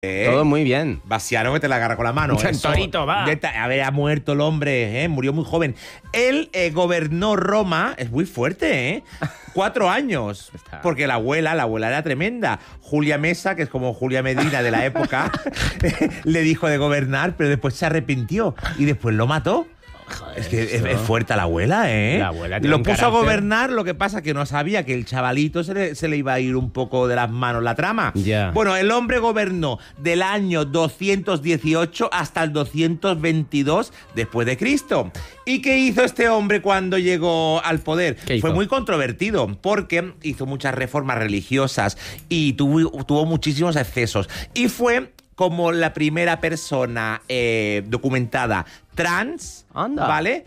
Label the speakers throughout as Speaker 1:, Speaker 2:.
Speaker 1: Todo muy bien.
Speaker 2: Baciano, que te la agarra con la mano.
Speaker 1: Torito, va.
Speaker 2: Ha muerto el hombre, murió muy joven. Él gobernó Roma, es muy fuerte, 4 años. Porque la abuela era tremenda. Julia Mesa, que es como Julia Medina de la época, le dijo de gobernar, pero después se arrepintió y después lo mató. Joder, es que es fuerte la abuela,
Speaker 1: La abuela tiene
Speaker 2: lo puso
Speaker 1: carácter.
Speaker 2: a gobernar, lo que pasa que no sabía que el chavalito se le iba a ir un poco de las manos la trama.
Speaker 1: Ya.
Speaker 2: Bueno, el hombre gobernó del año 218 hasta el 222 después de Cristo. ¿Y qué hizo este hombre cuando llegó al poder? Fue muy controvertido porque hizo muchas reformas religiosas y tuvo muchísimos excesos. Y fue como la primera persona documentada trans, ¿vale?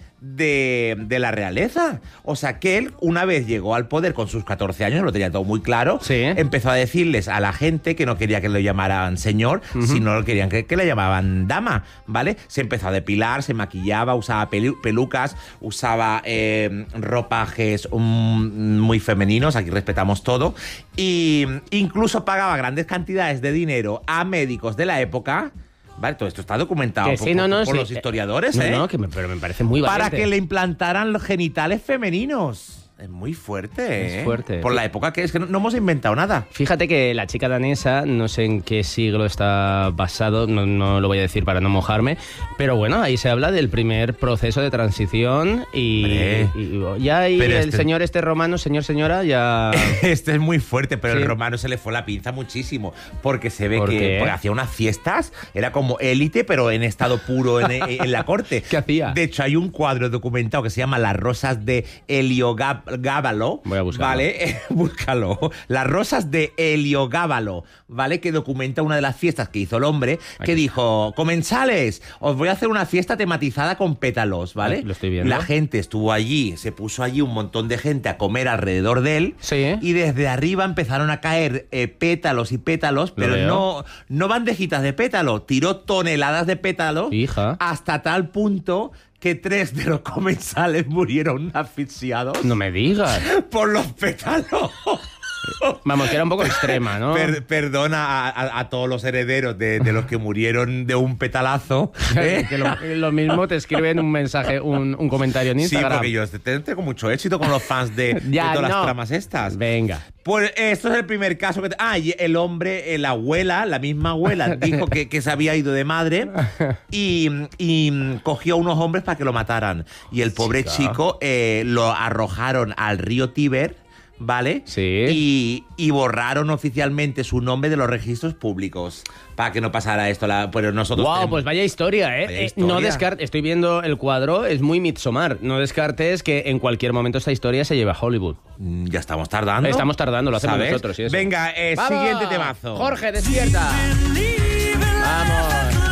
Speaker 2: De la realeza. O sea, que él, una vez llegó al poder con sus 14 años, lo tenía todo muy claro, empezó a decirles a la gente que no quería que lo llamaran señor, sino querían que le llamaban dama, ¿vale? Se empezó a depilar, se maquillaba, usaba pelucas, usaba ropajes muy femeninos, aquí respetamos todo, y incluso pagaba grandes cantidades de dinero a médicos de la época. Vale, todo esto está documentado por los historiadores,
Speaker 1: pero me parece muy valiente.
Speaker 2: Para que le implantaran los genitales femeninos. Es muy fuerte,
Speaker 1: Es fuerte.
Speaker 2: Por la época que es que no hemos inventado nada.
Speaker 1: Fíjate que la chica danesa, no sé en qué siglo está basado, no lo voy a decir para no mojarme, pero bueno, ahí se habla del primer proceso de transición y ya ahí el señor romano, señora, ya...
Speaker 2: Este es muy fuerte, pero el romano se le fue la pinza muchísimo, porque se ve porque hacía unas fiestas, era como élite, pero en estado puro en la corte.
Speaker 1: ¿Qué hacía?
Speaker 2: De hecho, hay un cuadro documentado que se llama Las rosas de Heliogábalo,
Speaker 1: voy a buscarlo.
Speaker 2: ¿Vale? Búscalo. Las rosas de Heliogábalo, ¿vale? Que documenta una de las fiestas que hizo el hombre, que dijo: comensales, os voy a hacer una fiesta tematizada con pétalos, ¿vale?
Speaker 1: Lo estoy viendo.
Speaker 2: La gente estuvo allí, se puso allí un montón de gente a comer alrededor de él, y desde arriba empezaron a caer pétalos y pétalos, pero no bandejitas de pétalo, tiró toneladas de pétalos, hasta tal punto que 3 de los comensales murieron asfixiados.
Speaker 1: No me digas.
Speaker 2: Por los pétalos.
Speaker 1: Vamos, que era un poco extrema, ¿no?
Speaker 2: Perdona a todos los herederos de los que murieron de un petalazo.
Speaker 1: Que lo mismo te escriben un mensaje, un comentario en Instagram.
Speaker 2: Sí, porque yo tengo mucho éxito con los fans de todas las tramas estas.
Speaker 1: Venga.
Speaker 2: Pues esto es el primer caso que... y el hombre, la misma abuela, dijo que se había ido de madre y cogió a unos hombres para que lo mataran. Y el pobre chico lo arrojaron al río Tíber, ¿vale?
Speaker 1: Sí.
Speaker 2: Y borraron oficialmente su nombre de los registros públicos para que no pasara esto. Pero nosotros
Speaker 1: pues vaya historia, ¿eh?
Speaker 2: Vaya historia.
Speaker 1: No descartes, estoy viendo el cuadro, es muy Midsommar. No descartes que en cualquier momento esta historia se lleve a Hollywood.
Speaker 2: Ya estamos tardando.
Speaker 1: Estamos tardando, lo hacemos nosotros. Sí,
Speaker 2: venga, siguiente temazo.
Speaker 1: Jorge, despierta. Vamos.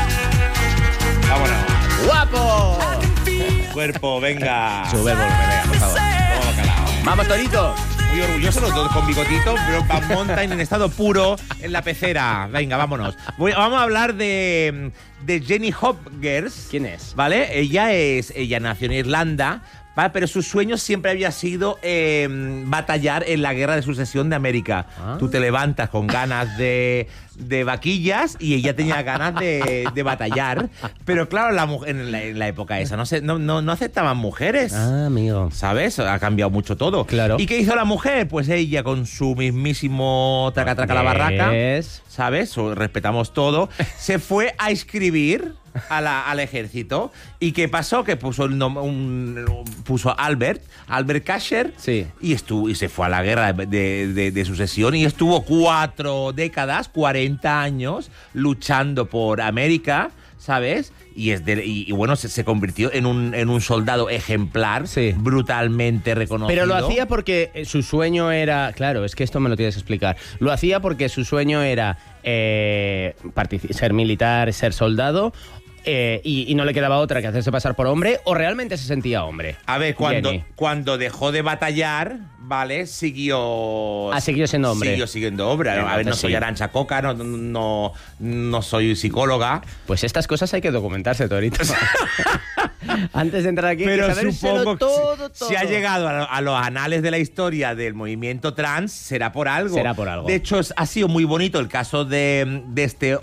Speaker 2: Vámonos.
Speaker 1: ¡Guapo!
Speaker 2: Cuerpo, venga.
Speaker 1: Sube el volumen, venga, por favor.
Speaker 2: Todo calado.
Speaker 1: Vamos, Torito.
Speaker 2: Muy orgulloso los dos con bigotito, pero Van Mountain en estado puro en la pecera. Venga, vámonos. Vamos a hablar de Jenny Hopgers.
Speaker 1: ¿Quién es?
Speaker 2: ¿Vale? Ella nació en Irlanda, ¿vale? Pero su sueño siempre había sido batallar en la Guerra de Sucesión de América. Tú te levantas con ganas de vaquillas y ella tenía ganas de batallar. Pero claro, en la época esa no aceptaban mujeres.
Speaker 1: Amigo.
Speaker 2: ¿Sabes? Ha cambiado mucho todo.
Speaker 1: Claro.
Speaker 2: ¿Y qué hizo la mujer? Pues ella con su mismísimo traca la barraca, ¿sabes? Respetamos todo. Se fue a inscribir al ejército. ¿Y qué pasó? Que puso puso Albert Kasher, y se fue a la guerra de sucesión y estuvo 4 décadas, 40 años luchando por América, ¿sabes? Y bueno, se convirtió en un soldado ejemplar, brutalmente reconocido.
Speaker 1: Pero lo hacía porque su sueño era... Claro, es que esto me lo tienes que explicar. Lo hacía porque su sueño era ser militar, ser soldado... y no le quedaba otra que hacerse pasar por hombre, o realmente se sentía hombre.
Speaker 2: A ver, cuando dejó de batallar, ¿vale? Siguió
Speaker 1: siendo hombre.
Speaker 2: Siguió siendo hombre. A ver, no soy Arantxa Coca, no soy psicóloga.
Speaker 1: Pues estas cosas hay que documentarse, Torito. Antes de entrar aquí,
Speaker 2: pero
Speaker 1: hay que
Speaker 2: supongo
Speaker 1: todo.
Speaker 2: Si ha llegado a los anales de la historia del movimiento trans, será por algo.
Speaker 1: Será por algo.
Speaker 2: De hecho, ha sido muy bonito el caso de este